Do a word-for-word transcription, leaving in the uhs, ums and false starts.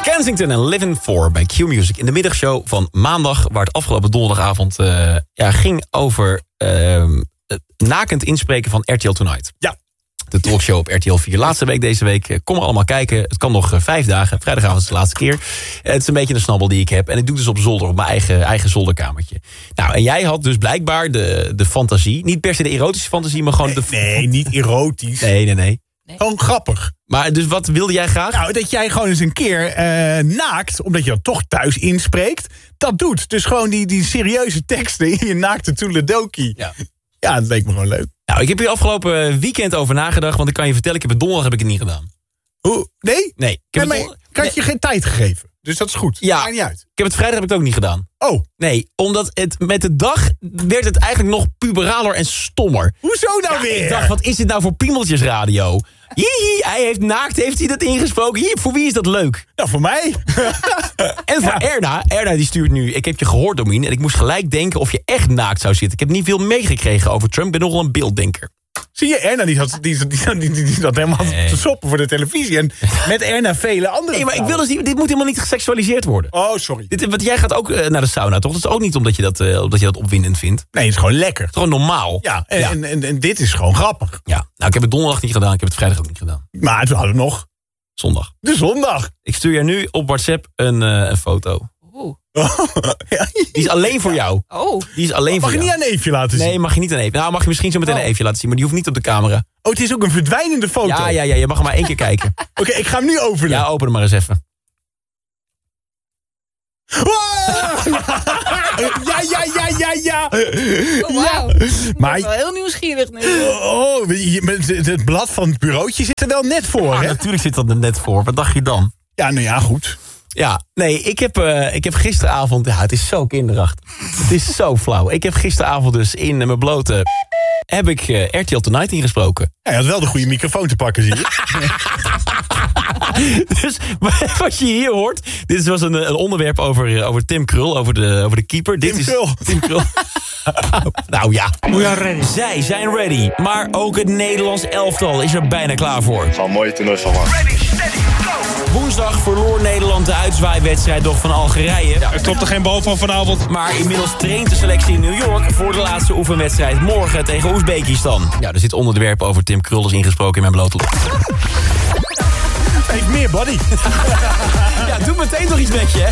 Kensington en Living For bij Q-Music in de middagshow van maandag, waar het afgelopen donderdagavond uh, ja, ging over uh, het nakend inspreken van R T L Tonight. Ja. De talkshow op R T L vier. Laatste week deze week. Kom er allemaal kijken. Het kan nog uh, vijf dagen. Vrijdagavond is de laatste keer. Uh, het is een beetje een snabbel die ik heb. En ik doe dus op zolder, op mijn eigen, eigen zolderkamertje. Nou, en jij had dus blijkbaar de, de fantasie. Niet per se de erotische fantasie, maar gewoon nee, de... Nee, niet erotisch. Nee, nee, nee. Nee. Gewoon grappig. Maar dus wat wilde jij graag? Nou, dat jij gewoon eens een keer uh, naakt, omdat je dan toch thuis inspreekt, dat doet. Dus gewoon die, die serieuze teksten in je naakte toeledoki. Ja. Ja, dat leek me gewoon leuk. Nou, ik heb hier afgelopen weekend over nagedacht, want ik kan je vertellen, ik heb het donderdag heb ik het niet gedaan. Hoe? Nee? Nee. Ik Nee, heb maar het, ik had je geen tijd gegeven. Dus dat is goed. Ja. Maakt niet uit. ik heb het vrijdag heb ik het ook niet gedaan. Oh, Nee, omdat het met de dag werd het eigenlijk nog puberaler en stommer. hoezo nou Ja, weer? ik dacht, wat is dit nou voor piemeltjesradio? Hihi, hij heeft naakt, heeft hij dat ingesproken? Hier, voor wie is dat leuk? Nou, voor mij. En voor Ja. Erna, Erna die stuurt nu, ik heb je gehoord, Domien, en ik moest gelijk denken of je echt naakt zou zitten. Ik heb niet veel meegekregen over Trump, ik ben nogal een beelddenker. Zie je, Erna die zat, die, die, die, die, die zat helemaal Nee. te soppen voor de televisie. En met Erna vele andere Nee, maar ik wil vrouwen. dus niet, dit moet helemaal niet geseksualiseerd worden. Oh, sorry. Dit, want jij gaat ook uh, naar de sauna, toch? Dat is ook niet omdat je dat, uh, omdat je dat opwindend vindt. Het Nee, het is gewoon lekker. is gewoon normaal. Ja, en, ja. En, en, en dit is gewoon grappig. ja. Nou, ik heb het donderdag niet gedaan, ik heb het vrijdag ook niet gedaan. Maar toen hadden we nog Zondag. de zondag. Ik stuur je nu op WhatsApp een, uh, een foto. Oeh. Ja. Die is alleen voor jou. Oh. Die is alleen Mag voor je jou. niet aan Eefje laten zien? Nee, mag je niet aan even. Nou, mag je misschien zo meteen Oh. een even laten zien, maar die hoeft niet op de camera. Oh, het is ook een verdwijnende foto. Ja, ja, ja, je mag hem maar één keer kijken. Oké, ik ga hem nu openen. Ja, open hem maar eens even. Wow! Ja, ja, ja, ja, ja. Oh, wauw. Ja. Ik Maar- ben wel heel nieuwsgierig nu. Oh, je- met het het blad van het bureautje zit er wel net voor, Ah, hè? natuurlijk zit dat er net voor. Wat dacht je dan? Ja, nou ja, goed. Ja, nee, ik heb, uh, ik heb gisteravond... Ja, het is zo kinderachtig. Het is zo flauw. Ik heb gisteravond dus in uh, mijn blote... heb ik uh, R T L Tonight ingesproken. Ja, je had wel de goede microfoon te pakken, zie je. Dus wat je hier hoort... Dit was een, een onderwerp over, uh, over Tim Krul, over de, over de keeper. Tim dit is, Krul. Tim Krul. Nou ja. Zij zijn ready. Maar ook het Nederlands elftal is er bijna klaar voor. Het zal een mooie toernooi van maken. Woensdag verloor Nederland de uitzwaaiwedstrijd toch van Algerije. Ja, Er klopt er geen bal van vanavond. maar inmiddels traint de selectie in New York voor de laatste oefenwedstrijd morgen tegen Oezbekistan. Ja, er zit onderwerp over Tim Krullers ingesproken in mijn blote lok. Heeft meer body. Ja, doe meteen toch iets met je, hè?